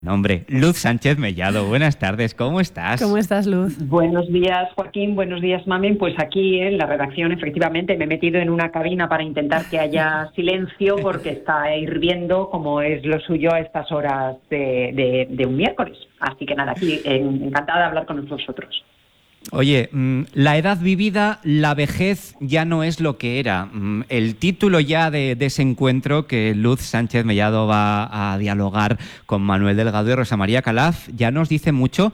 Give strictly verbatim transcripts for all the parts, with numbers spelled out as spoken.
No, hombre, Luz Sánchez Mellado, buenas tardes, ¿cómo estás? ¿Cómo estás, Luz? Buenos días, Joaquín, buenos días, Mamen. Pues aquí en la redacción, efectivamente, me he metido en una cabina para intentar que haya silencio porque está hirviendo, como es lo suyo a estas horas de, de, de un miércoles. Así que nada, aquí encantada de hablar con vosotros. Oye, la edad vivida, la vejez ya no es lo que era. El título ya de, de ese encuentro que Luz Sánchez Mellado va a dialogar con Manuel Delgado y Rosa María Calaf ya nos dice mucho,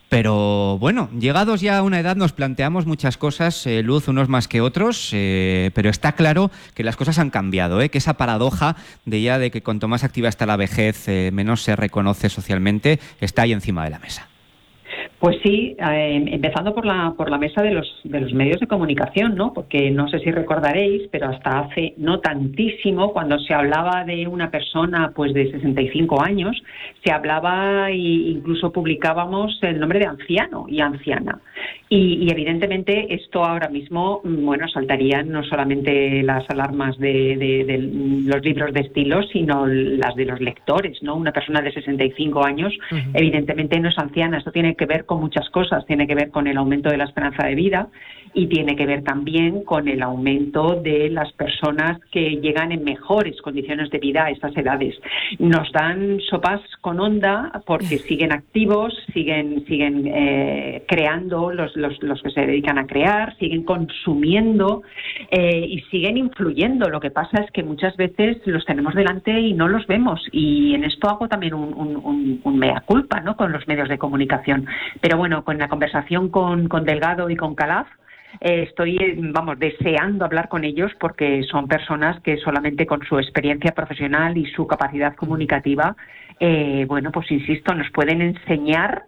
pero bueno, llegados ya a una edad nos planteamos muchas cosas, eh, Luz, unos más que otros, eh, pero está claro que las cosas han cambiado, eh, que esa paradoja de ya de que cuanto más activa está la vejez, eh, menos se reconoce socialmente, está ahí encima de la mesa. Pues sí, eh, empezando por la por la mesa de los de los medios de comunicación, ¿no? Porque no sé si recordaréis, pero hasta hace no tantísimo, cuando se hablaba de una persona pues de sesenta y cinco años, se hablaba e incluso publicábamos el nombre de anciano y anciana. Y, y evidentemente esto ahora mismo, bueno, saltarían no solamente las alarmas de, de, de los libros de estilo, sino las de los lectores, ¿no? Una persona de sesenta y cinco años, uh-huh. evidentemente no es anciana. Esto tiene que ver con muchas cosas, tiene que ver con el aumento de la esperanza de vida y tiene que ver también con el aumento de las personas que llegan en mejores condiciones de vida a estas edades. Nos dan sopas con onda porque siguen activos, siguen siguen eh, creando los, los, los que se dedican a crear, siguen consumiendo eh, y siguen influyendo. Lo que pasa es que muchas veces los tenemos delante y no los vemos, y en esto hago también un, un, un, un mea culpa, ¿no?, con los medios de comunicación. Pero bueno, con la conversación con, con Delgado y con Calaf, Eh, estoy, vamos, deseando hablar con ellos porque son personas que solamente con su experiencia profesional y su capacidad comunicativa, eh, bueno, pues insisto, nos pueden enseñar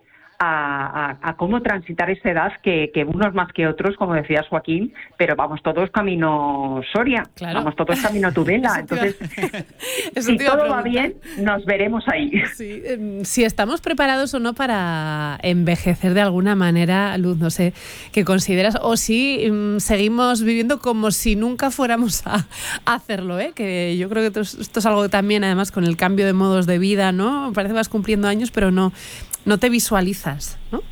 a, a, a cómo transitar esa edad que, que unos más que otros, como decías, Joaquín, pero vamos todos camino Soria, claro. Vamos todos camino Tudela. Entonces, si todo va bien, nos veremos ahí. Sí. Si estamos preparados o no para envejecer de alguna manera, Luz, no sé qué consideras, o si um, seguimos viviendo como si nunca fuéramos a, a hacerlo, ¿eh? Que yo creo que esto es, esto es algo también, además, con el cambio de modos de vida, ¿no? Parece que vas cumpliendo años, pero no... no te visualizas, ¿no?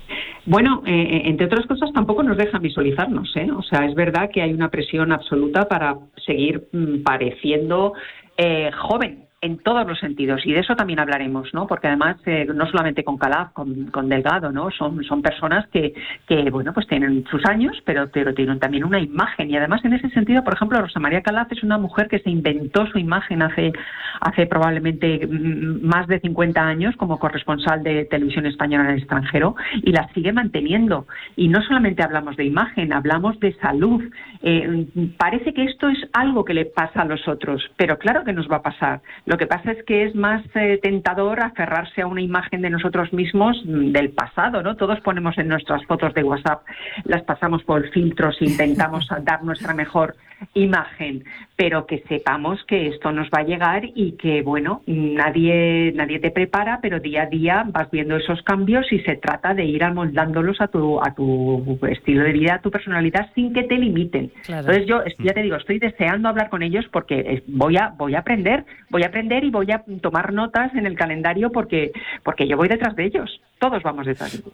Bueno, eh, entre otras cosas tampoco nos dejan visualizarnos, ¿eh? O sea, es verdad que hay una presión absoluta para seguir mmm, pareciendo eh, joven en todos los sentidos, y de eso también hablaremos, ¿no? Porque además eh, no solamente con Calaf, con, con Delgado, ¿no? Son, son personas que, que, bueno, pues tienen sus años, pero, pero tienen también una imagen, y además en ese sentido, por ejemplo, Rosa María Calaf es una mujer que se inventó su imagen hace, hace probablemente más de cincuenta años como corresponsal de Televisión Española en el extranjero, y la sigue manteniendo. Y no solamente hablamos de imagen, hablamos de salud. Eh, parece que esto es algo que le pasa a los otros, pero claro que nos va a pasar. Lo que pasa es que es más eh, tentador aferrarse a una imagen de nosotros mismos del pasado, ¿no? Todos ponemos en nuestras fotos de WhatsApp, las pasamos por filtros e intentamos dar nuestra mejor imagen, pero que sepamos que esto nos va a llegar y que, bueno, nadie nadie te prepara, pero día a día vas viendo esos cambios y se trata de ir amoldándolos a tu a tu estilo de vida, a tu personalidad, sin que te limiten. Claro. Entonces yo, ya te digo, estoy deseando hablar con ellos porque voy a voy a aprender, voy a aprender y voy a tomar notas en el calendario porque porque yo voy detrás de ellos, todos vamos detrás de ellos.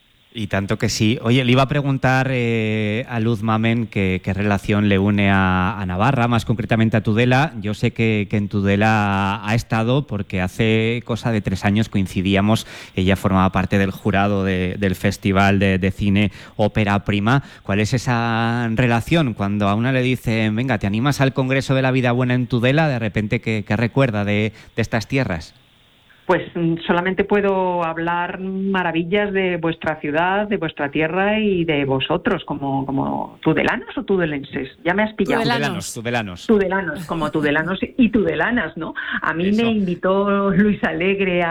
Y tanto que sí. Oye, le iba a preguntar eh, a Luz, Mamen, qué relación le une a, a Navarra, más concretamente a Tudela. Yo sé que, que en Tudela ha estado porque hace cosa de tres años coincidíamos. Ella formaba parte del jurado de, del Festival de, de Cine Ópera Prima. ¿Cuál es esa relación? Cuando a una le dicen, venga, ¿te animas al Congreso de la Vida Buena en Tudela? De repente, ¿qué, qué recuerda de, de estas tierras? Pues solamente puedo hablar maravillas de vuestra ciudad, de vuestra tierra y de vosotros, como, como tudelanos o tudelenses. Ya me has pillado. Tudelanos, tudelanos. Tudelanos, como tudelanos y tudelanas, ¿no? A mí Eso. Me invitó Luis Alegre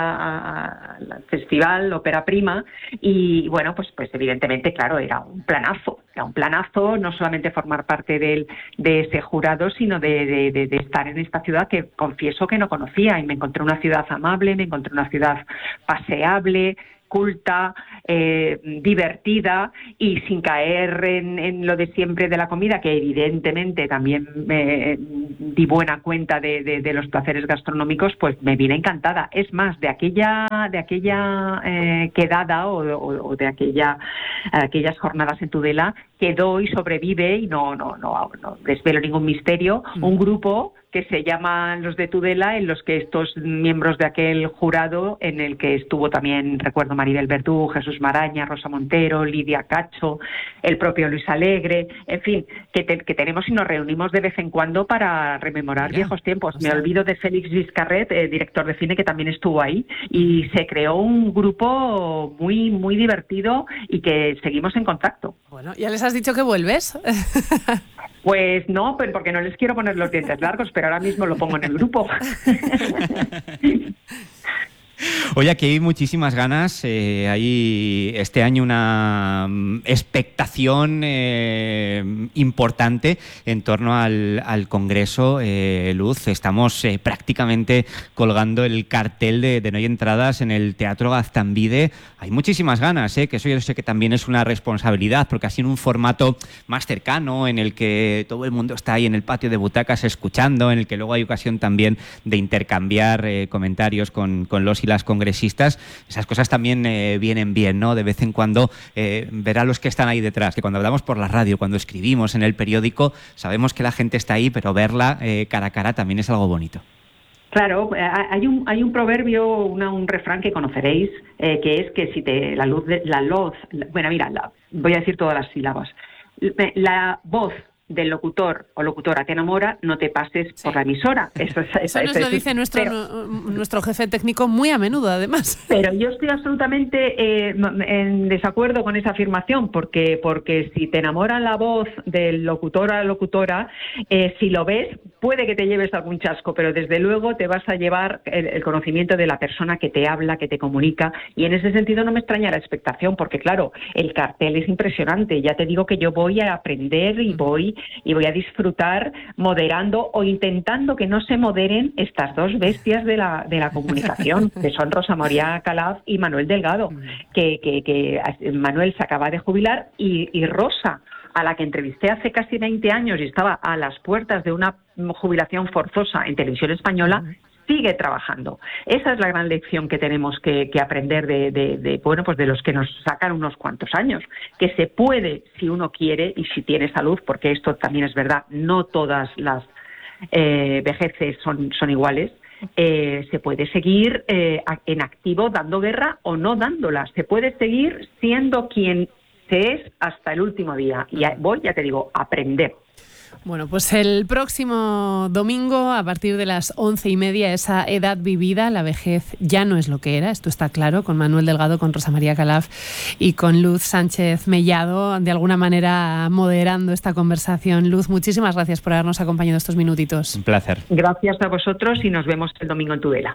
al Festival Ópera Prima y, bueno, pues, pues evidentemente, claro, era un planazo. Era un planazo no solamente formar parte del, de ese jurado, sino de, de, de, de estar en esta ciudad que confieso que no conocía, y me encontré una ciudad amable, me encontré una ciudad paseable, culta, eh, divertida y sin caer en, en lo de siempre de la comida, que evidentemente también me di buena cuenta de, de, de los placeres gastronómicos, pues me vine encantada. Es más, de aquella de aquella eh, quedada o, o, o de aquella aquellas jornadas en Tudela quedó y sobrevive, y no no no, no desvelo ningún misterio, mm. un grupo que se llaman los de Tudela, en los que estos miembros de aquel jurado, en el que estuvo también, recuerdo, Maribel Verdú, Jesús Maraña, Rosa Montero, Lidia Cacho, el propio Luis Alegre, en fin, que, te, que tenemos y nos reunimos de vez en cuando para rememorar Mira, viejos tiempos. O sea, Me olvido de Félix Vizcarret, eh, director de cine, que también estuvo ahí, y se creó un grupo muy, muy divertido y que seguimos en contacto. Bueno, ¿ya les has dicho que vuelves? Pues no, pero porque no les quiero poner los dientes largos, pero ahora mismo lo pongo en el grupo. Oye, aquí hay muchísimas ganas. Eh, hay este año una expectación eh, importante en torno al, al Congreso. Eh, Luz, estamos eh, prácticamente colgando el cartel de, de No hay entradas en el Teatro Gaztambide. Hay muchísimas ganas, eh, que eso yo sé que también es una responsabilidad, porque así en un formato más cercano, en el que todo el mundo está ahí en el patio de butacas escuchando, en el que luego hay ocasión también de intercambiar eh, comentarios con, con los y las congresistas, esas cosas también eh, vienen bien, ¿no? De vez en cuando eh, ver a los que están ahí detrás, que cuando hablamos por la radio, cuando escribimos en el periódico, sabemos que la gente está ahí, pero verla eh, cara a cara también es algo bonito. Claro, hay un hay un proverbio, una, un refrán que conoceréis, eh, que es que si te la luz, de, la voz, bueno, mira, la, voy a decir todas las sílabas, la voz del locutor o locutora te enamora, no te pases sí. por la emisora. Eso, es, eso, eso nos eso, lo dice nuestro, pero, nuestro jefe técnico muy a menudo, además. Pero yo estoy absolutamente eh, en desacuerdo con esa afirmación, porque porque si te enamora la voz del locutor o locutora, eh, si lo ves, puede que te lleves algún chasco, pero desde luego te vas a llevar el, el conocimiento de la persona que te habla, que te comunica, y en ese sentido no me extraña la expectación, porque claro, el cartel es impresionante. Ya te digo que yo voy a aprender y voy y voy a disfrutar moderando o intentando que no se moderen estas dos bestias de la de la comunicación, que son Rosa María Calaf y Manuel Delgado, que, que, que Manuel se acaba de jubilar y, y Rosa, a la que entrevisté hace casi veinte años y estaba a las puertas de una jubilación forzosa en Televisión Española, sigue trabajando. Esa es la gran lección que tenemos que, que aprender de, de, de, bueno, pues de los que nos sacan unos cuantos años, que se puede, si uno quiere y si tiene salud, porque esto también es verdad, no todas las eh, vejeces son, son iguales, eh, se puede seguir eh, en activo dando guerra o no dándola, se puede seguir siendo quien se es hasta el último día. Y voy, ya te digo, a aprender. Bueno, pues el próximo domingo, a partir de las once y media, esa edad vivida, la vejez ya no es lo que era, esto está claro, con Manuel Delgado, con Rosa María Calaf y con Luz Sánchez Mellado, de alguna manera moderando esta conversación. Luz, muchísimas gracias por habernos acompañado estos minutitos. Un placer. Gracias a vosotros y nos vemos el domingo en Tudela.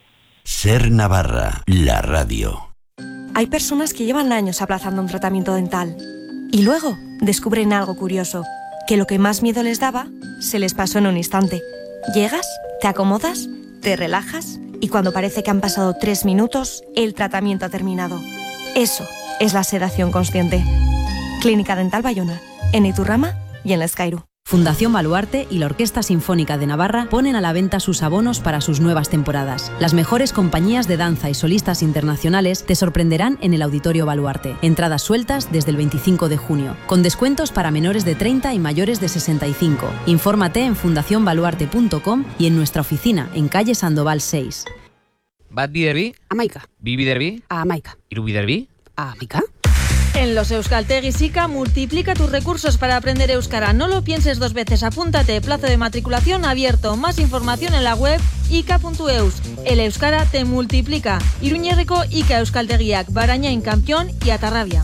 Ser Navarra, la radio. Hay personas que llevan años aplazando un tratamiento dental y luego descubren algo curioso, que lo que más miedo les daba se les pasó en un instante. Llegas, te acomodas, te relajas y cuando parece que han pasado tres minutos, el tratamiento ha terminado. Eso es la sedación consciente. Clínica Dental Bayona, en Iturrama y en La Escairu. Fundación Baluarte y la Orquesta Sinfónica de Navarra ponen a la venta sus abonos para sus nuevas temporadas. Las mejores compañías de danza y solistas internacionales te sorprenderán en el Auditorio Baluarte. Entradas sueltas desde el veinticinco de junio, con descuentos para menores de treinta y mayores de sesenta y cinco. Infórmate en fundación baluarte punto com y en nuestra oficina en calle Sandoval seis. Bat biderbi? Amaika. Bi biderbi? Amaika. Hiru biderbi? Amaika. En los Euskaltegis I C A multiplica tus recursos para aprender euskara. No lo pienses dos veces. Apúntate. Plazo de matriculación abierto. Más información en la web ika punto eus. El euskara te multiplica. Iruñerriko I C A Euskaltegiak, Barañain, Campión y Atarrabia.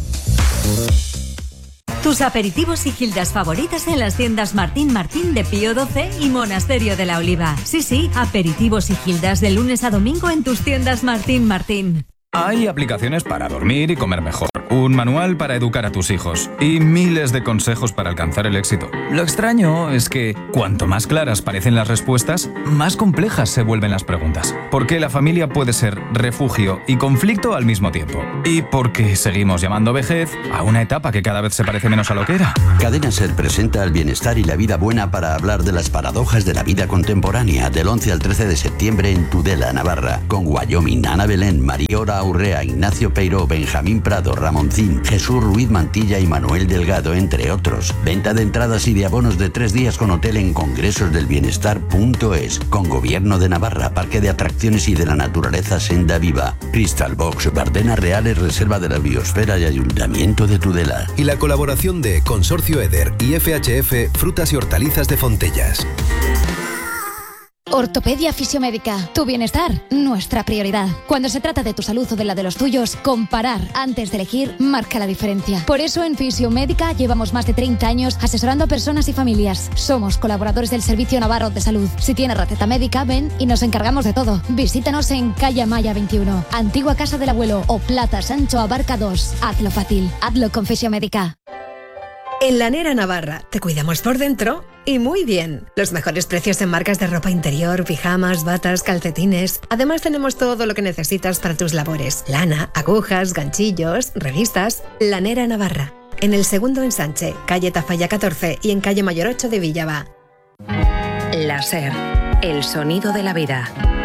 Tus aperitivos y gildas favoritas en las tiendas Martín Martín de Pío doce y Monasterio de la Oliva. Sí, sí, aperitivos y gildas de lunes a domingo en tus tiendas Martín Martín. Hay aplicaciones para dormir y comer mejor. un manual para educar a tus hijos y miles de consejos para alcanzar el éxito. Lo extraño es que cuanto más claras parecen las respuestas, más complejas se vuelven las preguntas. Porque la familia puede ser refugio y conflicto al mismo tiempo. Y porque seguimos llamando vejez a una etapa que cada vez se parece menos a lo que era. Cadena Ser presenta el bienestar y la vida buena para hablar de las paradojas de la vida contemporánea del once al trece de septiembre en Tudela, Navarra, con Wyoming, Ana Belén, Mariora Urrea, Ignacio Peiró, Benjamín Prado, Ramoncín, Jesús Ruiz Mantilla y Manuel Delgado, entre otros. Venta de entradas y de abonos de tres días con hotel en congresosdelbienestar punto es, con Gobierno de Navarra, Parque de Atracciones y de la Naturaleza Senda Viva, Crystal Box, Bardenas Reales, Reserva de la Biosfera y Ayuntamiento de Tudela. Y la colaboración de Consorcio Eder y F H F Frutas y Hortalizas de Fontellas. Ortopedia Fisiomédica. Tu bienestar, nuestra prioridad. Cuando se trata de tu salud o de la de los tuyos, comparar antes de elegir marca la diferencia. Por eso en Fisiomédica llevamos más de treinta años asesorando a personas y familias. Somos colaboradores del Servicio Navarro de Salud. Si tienes receta médica, ven y nos encargamos de todo. Visítanos en Calle Amaya veintiuno, Antigua Casa del Abuelo o Plata Sancho Abarca dos. Hazlo fácil. Hazlo con Fisiomédica. En Lanera Navarra te cuidamos por dentro y muy bien. Los mejores precios en marcas de ropa interior, pijamas, batas, calcetines. Además tenemos todo lo que necesitas para tus labores. Lana, agujas, ganchillos, revistas. Lanera Navarra. En el segundo ensanche, calle Tafalla catorce y en calle Mayor ocho de Villava. La Ser, el sonido de la vida.